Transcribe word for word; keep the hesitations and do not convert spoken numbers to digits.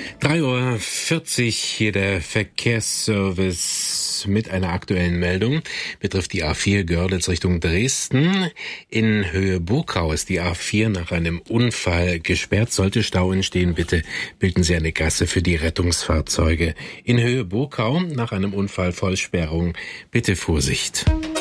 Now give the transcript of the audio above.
drei Uhr vierzig, hier der Verkehrsservice mit einer aktuellen Meldung. Betrifft die A vier Görlitz Richtung Dresden. In Höhe Burkau ist die A vier nach einem Unfall gesperrt. Sollte Stau entstehen, bitte bilden Sie eine Gasse für die Rettungsfahrzeuge. In Höhe Burkau nach einem Unfall Vollsperrung, bitte Vorsicht.